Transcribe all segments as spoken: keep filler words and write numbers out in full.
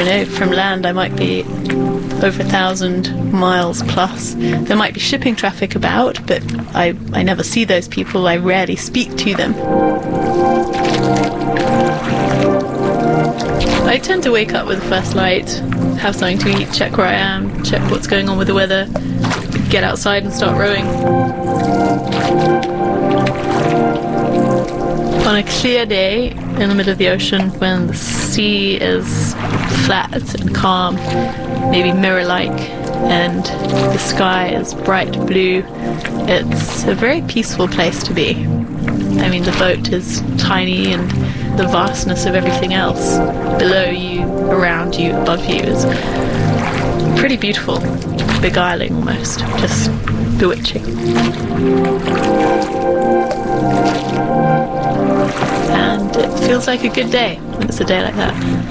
don't know, from land I might be over a thousand miles plus. There might be shipping traffic about, but I, I never see those people. I rarely speak to them. I tend to wake up with the first light, have something to eat, check where I am, check what's going on with the weather, get outside and start rowing. On a clear day in the middle of the ocean, when the sea is flat and calm, maybe mirror-like, and the sky is bright blue, it's a very peaceful place to be. I mean, the boat is tiny, and the vastness of everything else below you, around you, above you is pretty beautiful, beguiling almost, just bewitching. And it feels like a good day when it's a day like that.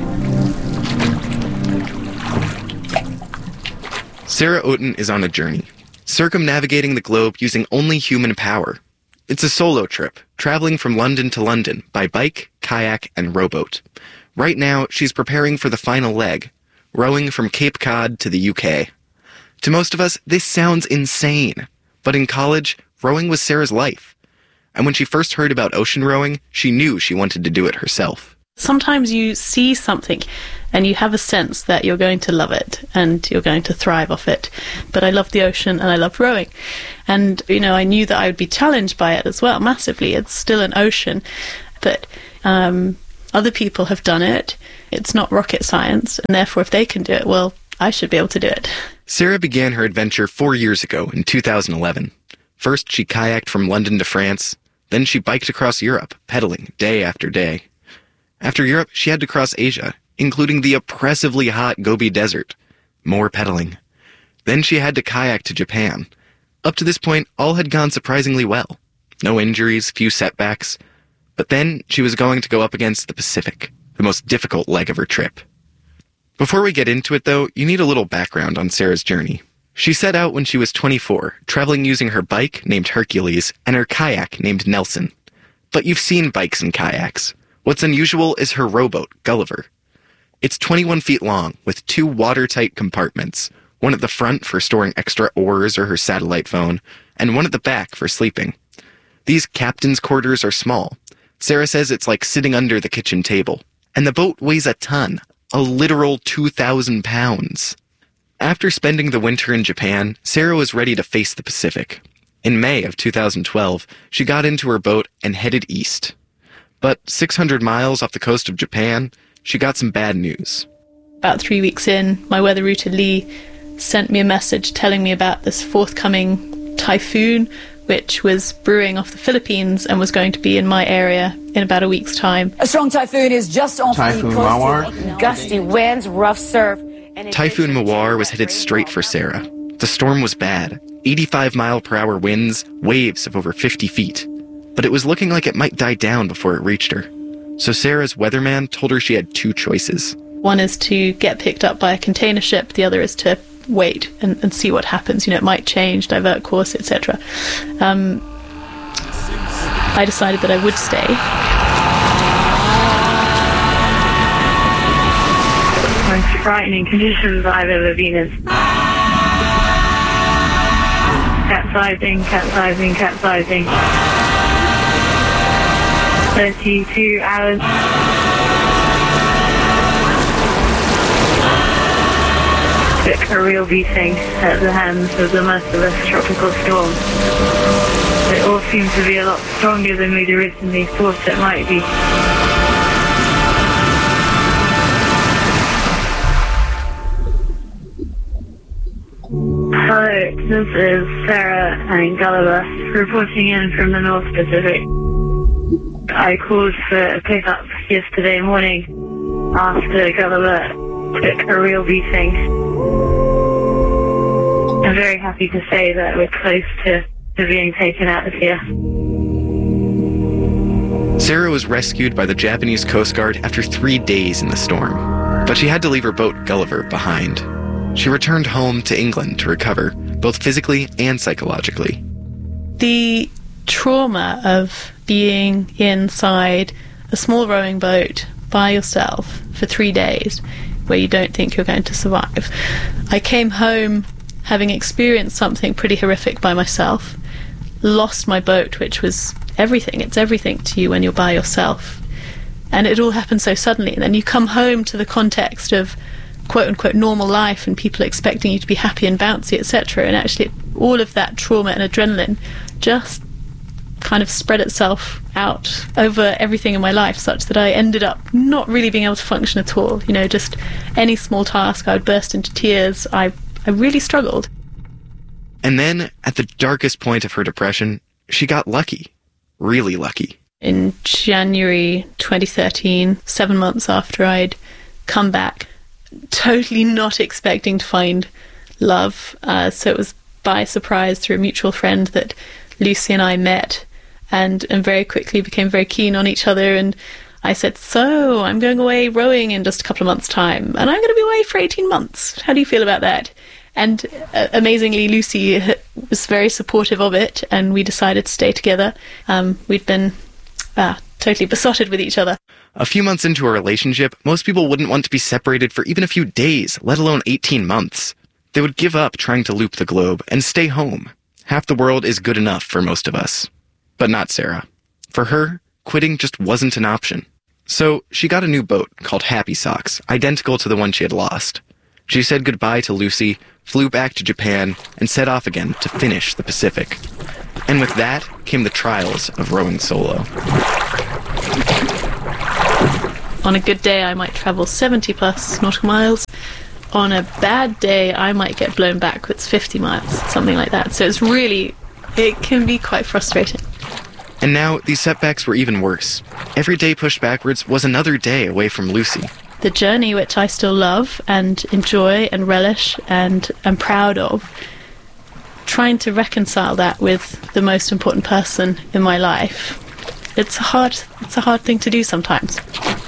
Sarah Otten is on a journey, circumnavigating the globe using only human power. It's a solo trip, traveling from London to London by bike, kayak, and rowboat. Right now, she's preparing for the final leg, rowing from Cape Cod to the U K. To most of us, this sounds insane, but in college, rowing was Sarah's life. And when she first heard about ocean rowing, she knew she wanted to do it herself. Sometimes you see something and you have a sense that you're going to love it and you're going to thrive off it. But I love the ocean and I love rowing. And, you know, I knew that I would be challenged by it as well, massively. It's still an ocean. But um, other people have done it. It's not rocket science. And therefore, if they can do it, well, I should be able to do it. Sarah began her adventure four years ago in two thousand eleven. First, she kayaked from London to France. Then she biked across Europe, pedaling day after day. After Europe, she had to cross Asia, including the oppressively hot Gobi Desert. More pedaling. Then she had to kayak to Japan. Up to this point, all had gone surprisingly well. No injuries, few setbacks. But then she was going to go up against the Pacific, the most difficult leg of her trip. Before we get into it, though, you need a little background on Sarah's journey. She set out when she was twenty-four, traveling using her bike, named Hercules, and her kayak, named Nelson. But you've seen bikes and kayaks. What's unusual is her rowboat, Gulliver. It's twenty-one feet long, with two watertight compartments, one at the front for storing extra oars or her satellite phone, and one at the back for sleeping. These captain's quarters are small. Sarah says it's like sitting under the kitchen table. And the boat weighs a ton, a literal two thousand pounds. After spending the winter in Japan, Sarah was ready to face the Pacific. In May of two thousand twelve, she got into her boat and headed east. But six hundred miles off the coast of Japan, she got some bad news. About three weeks in, my weather router Lee sent me a message telling me about this forthcoming typhoon, which was brewing off the Philippines and was going to be in my area in about a week's time. A strong typhoon is just off Typhoon the coast. Mawar. Gusty winds, rough surf. Typhoon Mawar was headed straight for Sarah. The storm was bad. eighty-five mile per hour winds, waves of over fifty feet. But it was looking like it might die down before it reached her. So Sarah's weatherman told her she had two choices. One is to get picked up by a container ship. The other is to wait and, and see what happens. You know, it might change, divert course, et cetera. Um, I decided that I would stay. Most frightening conditions I've ever been in. Capsizing, capsizing, capsizing. thirty-two hours. Took a real beating at the hands of the merciless tropical storm. It all seems to be a lot stronger than we'd originally thought it might be. Hello, this is Sarah and Gulliver reporting in from the North Pacific. I called for a pickup yesterday morning after Gulliver took a real beating. I'm very happy to say that we're close to, to being taken out of here. Sarah was rescued by the Japanese Coast Guard after three days in the storm, but she had to leave her boat, Gulliver, behind. She returned home to England to recover, both physically and psychologically. The trauma of being inside a small rowing boat by yourself for three days where you don't think you're going to survive. I came home having experienced something pretty horrific by myself, lost my boat, which was everything. It's everything to you when you're by yourself. And it all happened so suddenly. And then you come home to the context of quote-unquote normal life and people expecting you to be happy and bouncy, et cetera. And actually all of that trauma and adrenaline just kind of spread itself out over everything in my life, such that I ended up not really being able to function at all. You know, just any small task, I would burst into tears. I, I really struggled. And then, at the darkest point of her depression, she got lucky. Really lucky. In January twenty thirteen, seven months after I'd come back, totally not expecting to find love. Uh, so it was by surprise through a mutual friend that Lucy and I met, and, and very quickly became very keen on each other. And I said, so I'm going away rowing in just a couple of months' time, and I'm going to be away for eighteen months. How do you feel about that? And uh, amazingly, Lucy was very supportive of it, and we decided to stay together. Um, we'd been uh, totally besotted with each other. A few months into a relationship, most people wouldn't want to be separated for even a few days, let alone eighteen months. They would give up trying to loop the globe and stay home. Half the world is good enough for most of us. But not Sarah. For her, quitting just wasn't an option. So she got a new boat called Happy Socks, identical to the one she had lost. She said goodbye to Lucy, flew back to Japan, and set off again to finish the Pacific. And with that came the trials of rowing solo. On a good day, I might travel seventy plus nautical miles. On a bad day, I might get blown backwards fifty miles, something like that. So it's really, it can be quite frustrating. And now, these setbacks were even worse. Every day pushed backwards was another day away from Lucy. The journey, which I still love and enjoy and relish and am proud of, trying to reconcile that with the most important person in my life, it's a hard, it's a hard thing to do sometimes.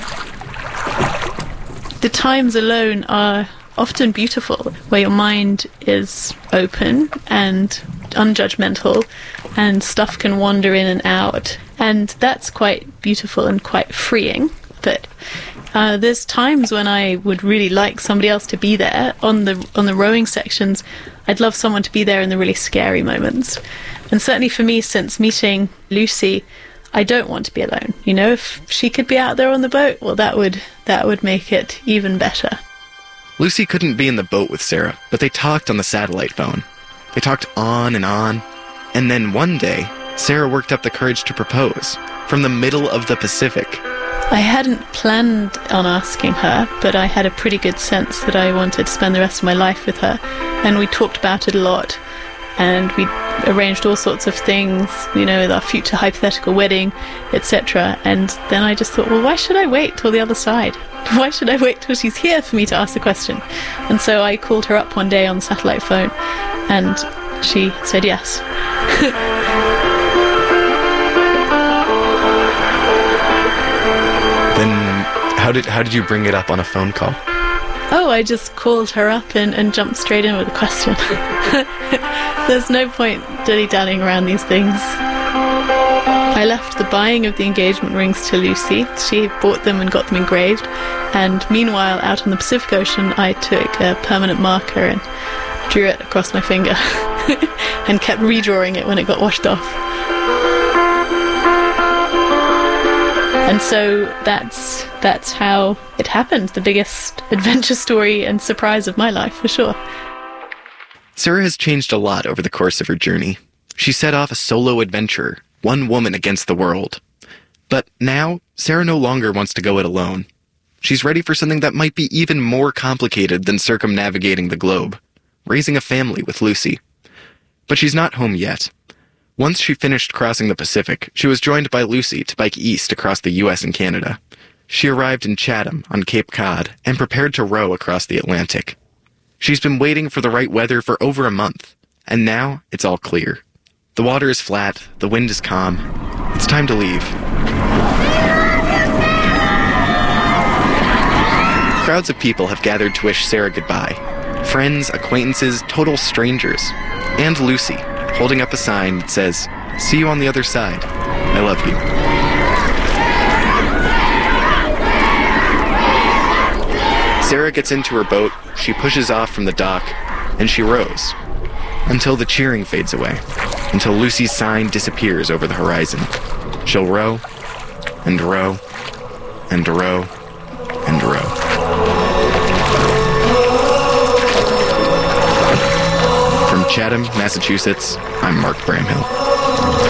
The times alone are often beautiful, where your mind is open and unjudgmental and stuff can wander in and out, and that's quite beautiful and quite freeing. But uh, there's times when I would really like somebody else to be there. On the on the rowing sections, I'd love someone to be there in the really scary moments. And certainly for me, since meeting Lucy, I don't want to be alone. You know, if she could be out there on the boat, well, that would that would make it even better. Lucy couldn't be in the boat with Sarah, but they talked on the satellite phone. They talked on and on, and then one day, Sarah worked up the courage to propose, from the middle of the Pacific. I hadn't planned on asking her, but I had a pretty good sense that I wanted to spend the rest of my life with her, and we talked about it a lot, and we arranged all sorts of things, you know, with our future hypothetical wedding, et cetera. And then I just thought, well, why should I wait till the other side? Why should I wait till she's here for me to ask the question? And so I called her up one day on the satellite phone, and she said yes. Then how did how did you bring it up on a phone call? Oh, I just called her up and, and jumped straight in with a question. There's no point dilly-dallying around these things. I left the buying of the engagement rings to Lucy. She bought them and got them engraved. And meanwhile, out on the Pacific Ocean, I took a permanent marker and drew it across my finger and kept redrawing it when it got washed off. And so that's that's how it happened. The biggest adventure story and surprise of my life, for sure. Sarah has changed a lot over the course of her journey. She set off a solo adventurer, one woman against the world. But now, Sarah no longer wants to go it alone. She's ready for something that might be even more complicated than circumnavigating the globe, raising a family with Lucy. But she's not home yet. Once she finished crossing the Pacific, she was joined by Lucy to bike east across the U S and Canada. She arrived in Chatham on Cape Cod and prepared to row across the Atlantic. She's been waiting for the right weather for over a month, and now it's all clear. The water is flat, the wind is calm. It's time to leave. Crowds of people have gathered to wish Sarah goodbye. Friends, acquaintances, total strangers. And Lucy, holding up a sign that says, "See you on the other side. I love you." Sarah gets into her boat, she pushes off from the dock, and she rows. Until the cheering fades away. Until Lucy's sign disappears over the horizon. She'll row, and row, and row, and row. From Chatham, Massachusetts, I'm Mark Bramhill.